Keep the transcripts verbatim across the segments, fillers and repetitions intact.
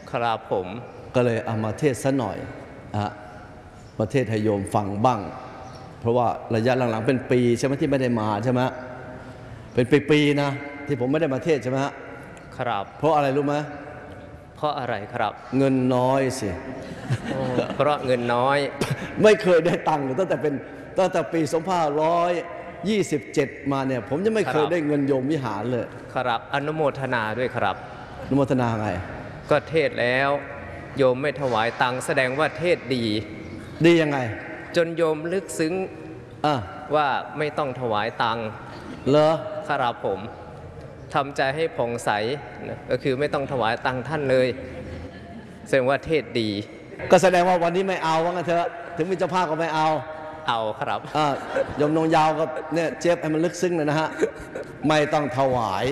ครับผมก็เลยเอามาเทศซะหน่อยอะประเทศให้โยมฟังบ้าง เพราะว่าระยะหลังๆเป็นปีใช่ไหมที่ไม่ได้มาใช่ไหมเป็นปีๆนะที่ผมไม่ได้มาเทศใช่ไหมครับเพราะอะไรรู้ไหมเพราะอะไรครับเงินน้อยสิเพราะเงินน้อยไม่เคยได้ตังค์ตั้งแต่เป็นตั้งแต่ปีสองพันห้าร้อยยี่สิบเจ็ดมาเนี่ยผมยังไม่เคยได้เงินโยมวิหารเลยครับอนุโมทนาด้วยครับอนุโมทนาไงก็เทศแล้วโยมไม่ถวายตังค์แสดงว่าเทศดีดียังไงจนโยมลึกซึ้งว่าไม่ต้องถวายตังค์เหรอครับผมทำใจให้ผ่องใสก็คือไม่ต้องถวายตังค์ท่านเลยแสดงว่าเทศดีก็แสดงว่าวันนี้ไม่เอาว่างั้นเถอะถึงมีเจ้าภาพก็ไม่เอาเอาครับโยมนงยาวก็เนี่ยเจี๊ยบให้มันลึกซึ้งเลยนะฮะไม่ต้องถวาย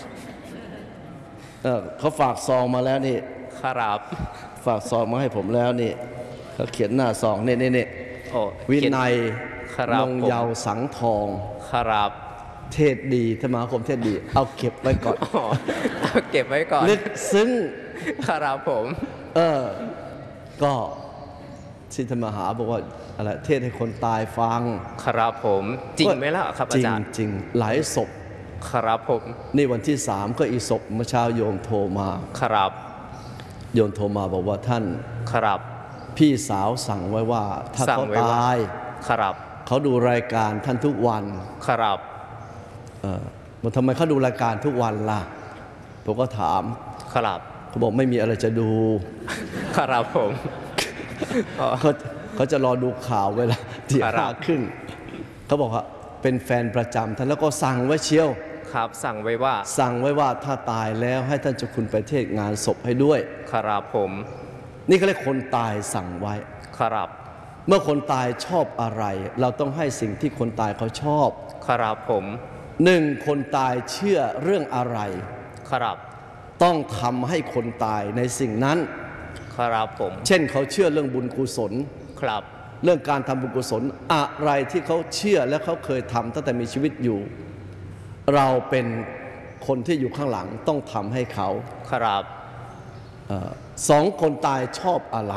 เออเขาฝากซองมาแล้วนี่ครับฝากซองมาให้ผมแล้วนี่เขาเขียนหน้าซองนี่นี่นี่วินัยนงยาวสังทองครับเทศดีธรรมาคมเทศดีเอาเก็บไว้ก่อนเอาเก็บไว้ก่อนลึกซึ้งครับผมเออก็ที่ธรรมหาบอกว่าอะไรเทศให้คนตายฟังครับผมจริงไหมล่ะครับอาจารย์จริงๆหลายศพครับผมนี่วันที่สามก็อีศพเมื่อเช้าโยมโทรมาครับโยมโทรมาบอกว่าท่านครับพี่สาวสั่งไว้ว่าถ้าเขาตายครับเขาดูรายการท่านทุกวันครับเออมันทำไมเขาดูรายการทุกวันล่ะผมก็ถามครับเขาบอกไม่มีอะไรจะดูครับผมเขาเขาจะรอดูข่าวเวลาที่ห้าครึ่งเขาบอกว่าเป็นแฟนประจำท่านแล้วก็สั่งไว้เชียวครับสั่งไว้ว่าสั่งไว้ว่าถ้าตายแล้วให้ท่านเจ้าคุณไปเทศงานศพให้ด้วยครับผมนี่เขาเรียกคนตายสั่งไว้ครับเมื่อคนตายชอบอะไรเราต้องให้สิ่งที่คนตายเขาชอบครับผมหนึ่งคนตายเชื่อเรื่องอะไรครับต้องทำให้คนตายในสิ่งนั้นครับผมเช่นเขาเชื่อเรื่องบุญกุศลครับเรื่องการทำบุญกุศลอะไรที่เขาเชื่อและเขาเคยทำตั้งแต่มีชีวิตอยู่เราเป็นคนที่อยู่ข้างหลังต้องทำให้เขาครับสองคนตายชอบอะไร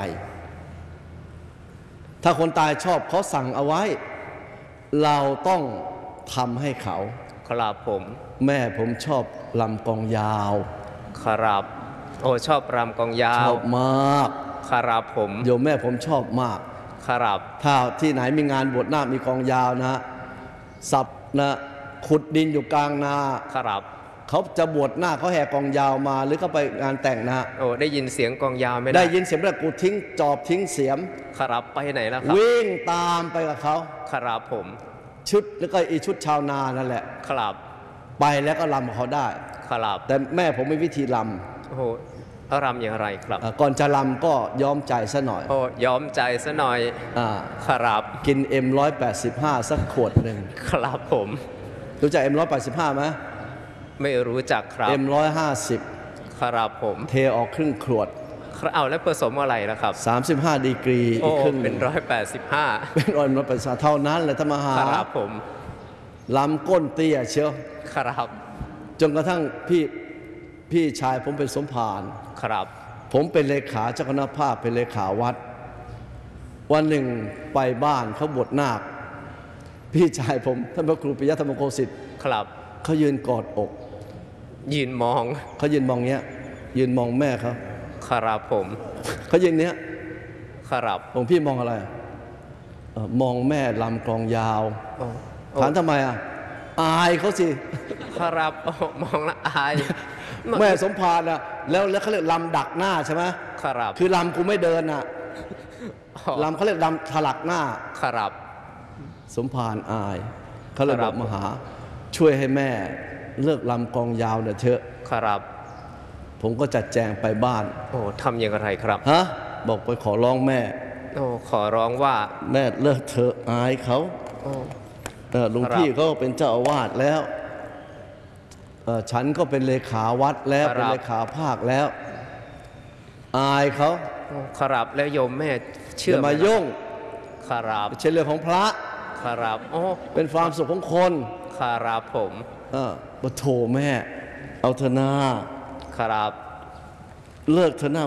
ถ้าคนตายชอบเขาสั่งเอาไว้เราต้องทำให้เขาครับผมแม่ผมชอบลำกองยาวครับโอ้ชอบรำกองยาวชอบมากครับผมโยมแม่ผมชอบมากครับถ้าที่ไหนมีงานบวชนาคมีกองยาวนะสับนะขุดดินอยู่กลางนาครับเขาจะบวชหน้าเขาแห่กองยาวมาหรือเขาไปงานแต่งนะโอ้ได้ยินเสียงกองยาวไหมได้ยินเสียงแล้วกูทิ้งจอบทิ้งเสียมครับไปไหนแล้วครับวิ่งตามไปกับเขาครับผมชุดแล้วก็อีชุดชาวนานั่นแหละครับไปแล้วก็รำเขาได้ครับแต่แม่ผมมีวิธีรำโอ้โหรำอย่างไรครับก่อนจะรำก็ย้อมใจซะหน่อยโอ้ย้อมใจซะหน่อยอ่าครับกินเอ็มร้อยแปดสิบห้าสักขวดหนึ่งครับผมรู้จักเอ็มร้อยแปดสิบห้าไหมไม่รู้จักครับเอ็มร้อยห้าสิบครับผมเทออกครึ่งขวดเอาแล้วผสมอะไรนะครับสามสิบห้าดีกรีอีกครึ่งเป็นร้อยแปดสิบห้าเป็นร้อยร้อยแปดสิบเท่านั้นเลยธรรมหาครับผมลำก้นเตี้ยเชียวครับจนกระทั่งพี่พี่ชายผมเป็นสมภารครับผมเป็นเลขาเจ้าคณะภาคเป็นเลขาวัดวันหนึ่งไปบ้านเขาบวชนาคพี่ชายผมท่านพระครูปิยธรรมโคสิทธิ์ครับเขายืนกอดอกยืนมองเขายืนมองเนี้ยยืนมองแม่เขาครับผมเขายืนเนี้ยครับผมพี่มองอะไรมองแม่ลำกลองยาวถามทำไมอ่ะอายเขาสิครับมองละอายแม่สมภารอ่ะแล้วแล้วเขาเรียกลำดักหน้าใช่ไหมครับคือลำกูไม่เดินอ่ะลำเขาเรียกลำถลักหน้าครับสมภารอายเขาเลยบอกมหาช่วยให้แม่เลิกลำกองยาวเนอะเถอะครับผมก็จัดแจงไปบ้านโอ้ทำอย่างไรครับฮะบอกไปขอร้องแม่โอ้ขอร้องว่าแม่เลิกเถอะอายเขาหลวงพี่เขาเป็นเจ้าอาวาสแล้วฉันก็เป็นเลขาวัดแล้วเป็นเลขาภาคแล้วอายเขาครับแล้วโยมแม่เชื่อมายุ่งครับเช่นเรื่องของพระครับโอ้เป็นความสุขของคนครับผมเออปโถแม่เอาเถอะนาครับเลิกเถอะนา